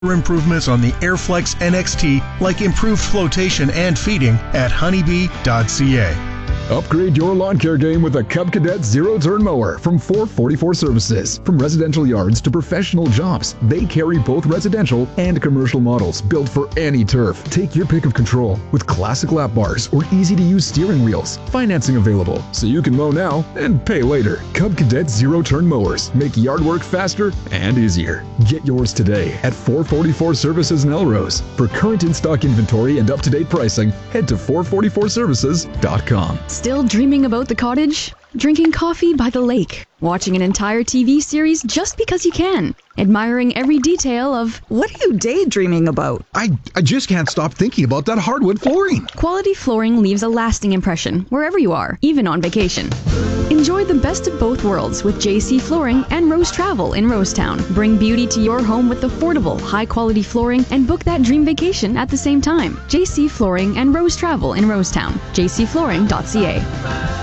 Improvements on the Airflex NXT, like improved flotation and feeding at honeybee.ca. Upgrade your lawn care game with a Cub Cadet zero-turn mower from 444 Services. From residential yards to professional jobs, they carry both residential and commercial models built for any turf. Take your pick of control with classic lap bars or easy-to-use steering wheels. Financing available, so you can mow now and pay later. Cub Cadet zero-turn mowers make yard work faster and easier. Get yours today at 444 Services in Elrose. For current in-stock inventory and up-to-date pricing, head to 444services.com. Still dreaming about the cottage? Drinking coffee by the lake? Watching an entire TV series just because you can? Admiring every detail of... What are you daydreaming about? I just can't stop thinking about that hardwood flooring. Quality flooring leaves a lasting impression wherever you are, even on vacation. Enjoy the best of both worlds with JC Flooring and Rose Travel in Rosetown. Bring beauty to your home with affordable, high-quality flooring and book that dream vacation at the same time. JC Flooring and Rose Travel in Rosetown. jcflooring.ca.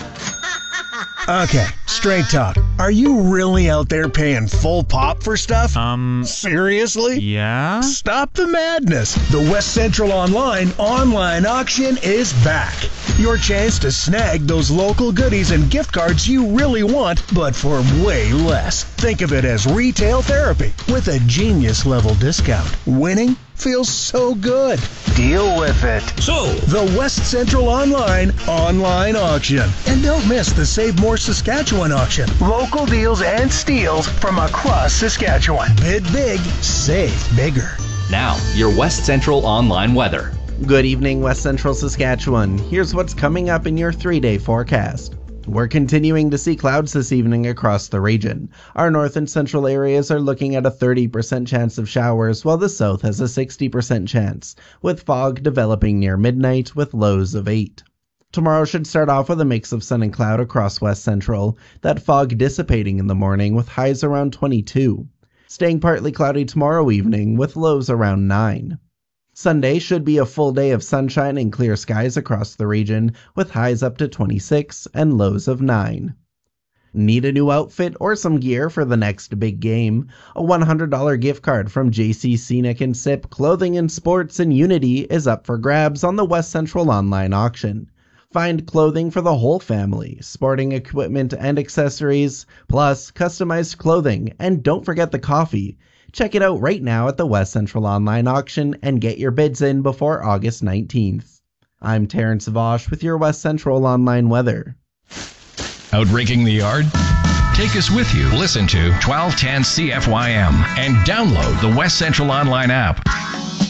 Okay, straight talk. Are you really out there paying full pop for stuff? Seriously? Yeah? Stop the madness. The West Central online auction is back. Your chance to snag those local goodies and gift cards you really want, but for way less. Think of it as retail therapy with a genius-level discount. Winning feels so good. Deal with it. So, the West Central online auction. And don't miss the Save More Saskatchewan auction. Local deals and steals from across Saskatchewan. Bid big, save bigger. Now, your West Central online weather. Good evening, West Central Saskatchewan. Here's what's coming up in your 3-day forecast. We're continuing to see clouds this evening across the region. Our north and central areas are looking at a 30% chance of showers, while the south has a 60% chance, with fog developing near midnight with lows of 8. Tomorrow should start off with a mix of sun and cloud across West Central, that fog dissipating in the morning with highs around 22. Staying partly cloudy tomorrow evening with lows around 9. Sunday should be a full day of sunshine and clear skies across the region, with highs up to 26 and lows of 9. Need a new outfit or some gear for the next big game? A $100 gift card from JC Scenic and SIP Clothing and Sports and Unity is up for grabs on the West Central online auction. Find clothing for the whole family, sporting equipment and accessories, plus customized clothing, and don't forget the coffee. Check it out right now at the West Central online auction and get your bids in before August 19th. I'm Terrence Vosh with your West Central online weather. Out raking the yard? Take us with you. Listen to 1210 CFYM and download the West Central online app.